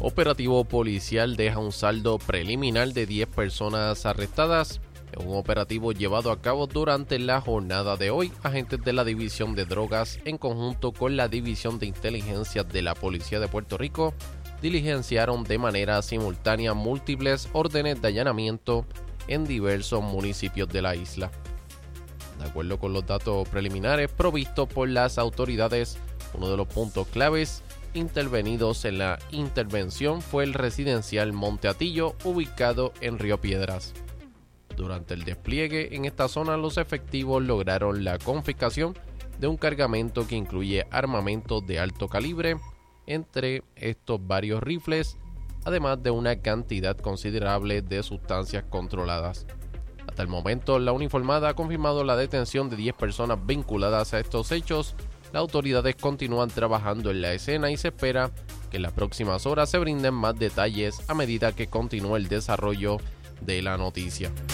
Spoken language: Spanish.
Operativo policial deja un saldo preliminar de 10 personas arrestadas. En un operativo llevado a cabo durante la jornada de hoy, agentes de la División de Drogas, en conjunto con la División de Inteligencia de la Policía de Puerto Rico, diligenciaron de manera simultánea múltiples órdenes de allanamiento en diversos municipios de la isla. De acuerdo con los datos preliminares provistos por las autoridades, uno de los puntos claves intervenidos en la intervención fue el residencial Monte Atillo, ubicado en Río Piedras. Durante el despliegue en esta zona, los efectivos lograron la confiscación de un cargamento que incluye armamento de alto calibre, entre estos varios rifles, además de una cantidad considerable de sustancias controladas. Hasta el momento, la uniformada ha confirmado la detención de 10 personas vinculadas a estos hechos. Las autoridades continúan trabajando en la escena y se espera que en las próximas horas se brinden más detalles a medida que continúe el desarrollo de la noticia.